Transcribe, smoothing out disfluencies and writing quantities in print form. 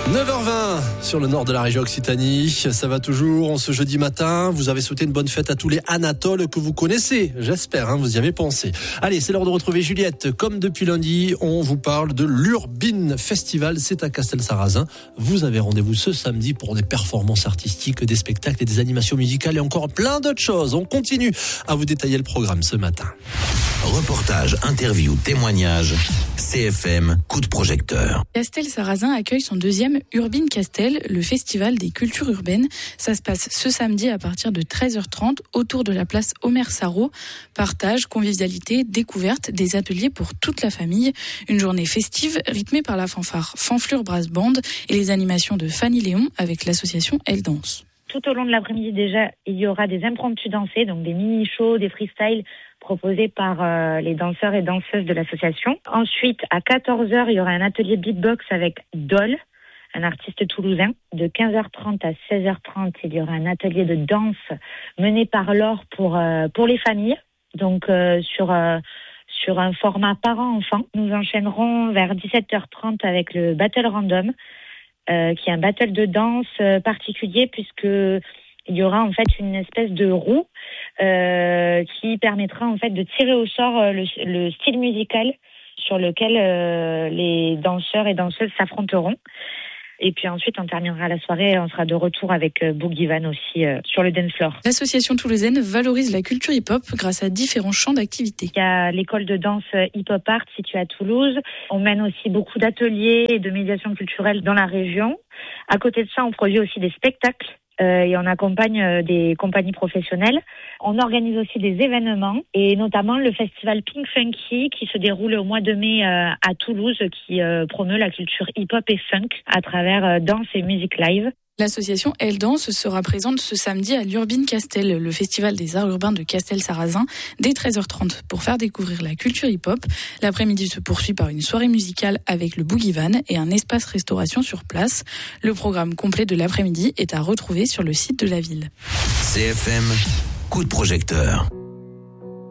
9h20 sur le nord de la région Occitanie. Ça va toujours en ce jeudi matin. Vous avez souhaité une bonne fête à tous les Anatoles que vous connaissez. J'espère, vous y avez pensé. Allez, c'est l'heure de retrouver Juliette. Comme depuis lundi, on vous parle de l'Urbine Festival. C'est à Castelsarrasin. Vous avez rendez-vous ce samedi pour des performances artistiques, des spectacles et des animations musicales et encore plein d'autres choses. On continue à vous détailler le programme ce matin. Reportage, interview, témoignage. CFM, coup de projecteur. Castelsarrasin accueille son deuxième Urbine Castel, le festival des cultures urbaines. Ça se passe ce samedi à partir de 13h30 autour de la place Omer Sarraut. Partage, convivialité, découverte, des ateliers pour toute la famille. Une journée festive rythmée par la fanfare Fanflure Brass Band et les animations de Fanny Léon avec l'association Elle Danse. Tout au long de l'après-midi déjà, il y aura des impromptus dansés, donc des mini-shows, des freestyles proposés par les danseurs et danseuses de l'association. Ensuite, à 14h, il y aura un atelier beatbox avec Dol, un artiste toulousain. De 15h30 à 16h30, il y aura un atelier de danse mené par Laure pour les familles, donc sur un format parent-enfant. Nous enchaînerons vers 17h30 avec le Battle Random, qui est un battle de danse particulier puisque il y aura en fait une espèce de roue qui permettra en fait de tirer au sort le style musical sur lequel les danseurs et danseuses s'affronteront. Et puis ensuite, on terminera la soirée, on sera de retour avec Boogie Van aussi sur le dance floor. L'association toulousaine valorise la culture hip-hop grâce à différents champs d'activité. Il y a l'école de danse hip-hop art située à Toulouse. On mène aussi beaucoup d'ateliers et de médiation culturelle dans la région. À côté de ça, on produit aussi des spectacles. Et on accompagne des compagnies professionnelles. On organise aussi des événements et notamment le festival Pink Funky qui se déroule au mois de mai à Toulouse qui promeut la culture hip-hop et funk à travers danse et musique live. L'association Elle Danse sera présente ce samedi à l'Urbine Castel, le festival des arts urbains de Castelsarrasin, dès 13h30 pour faire découvrir la culture hip-hop. L'après-midi se poursuit par une soirée musicale avec le Boogie Van et un espace restauration sur place. Le programme complet de l'après-midi est à retrouver sur le site de la ville. CFM, coup de projecteur.